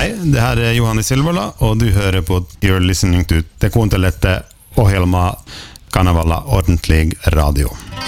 Hei, det her Johannes Silvola, og du hører på You're listening to Te kuuntelette ohjelmaa kanavalla Ordentlig Radio.